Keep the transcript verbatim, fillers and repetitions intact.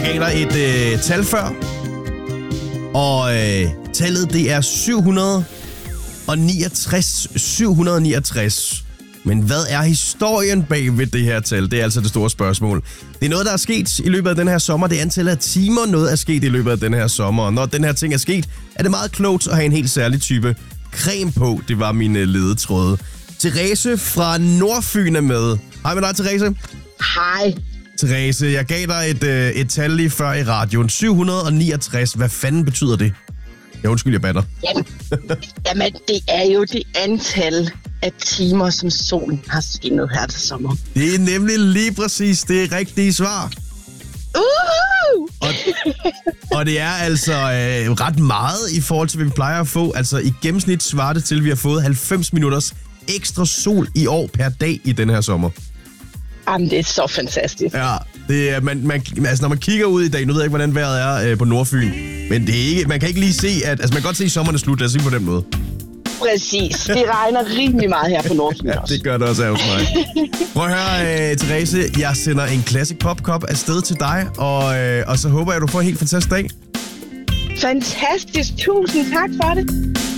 gav dig et øh, tal før, og øh, tallet det er syv hundrede niogtres. syv hundrede niogtres. Men hvad er historien bag ved det her tal? Det er altså det store spørgsmål. Det er noget, der er sket i løbet af den her sommer. Det er antallet af timer, noget er sket i løbet af den her sommer. Og når den her ting er sket, er det meget klogt at have en helt særlig type creme på. Det var min ledetråd. Therese fra Nordfyn er med. Hej med dig, Therese. Hej. Therese, jeg gav dig et, øh, et tal lige før i radioen. syv hundrede niogtres. Hvad fanden betyder det? Ja, undskyld, jeg batter. Jamen, jamen, det er jo det antal af timer, som solen har skinnet her til sommer. Det er nemlig lige præcis det rigtige svar. Uh! Og, og det er altså øh, ret meget i forhold til, hvad vi plejer at få. Altså i gennemsnit svarer det til, at vi har fået halvfems minutters ekstra sol i år per dag i den her sommer. Jamen, det er så fantastisk. Ja, det er, man, man, altså når man kigger ud i dag, nu ved jeg ikke, hvordan vejret er øh, på Nordfyn, men det er ikke, man kan ikke lige se, at, altså man kan godt se, at sommeren er slut, lad os sige på den måde. Præcis. Det regner rimelig meget her på Nordfyn ja, også. det gør det også af hos mig. Prøv at høre, uh, Therese, jeg sender en Classic Pop Cup afsted til dig, og, uh, og så håber jeg, at du får en helt fantastisk dag. Fantastisk. Tusind tak for det.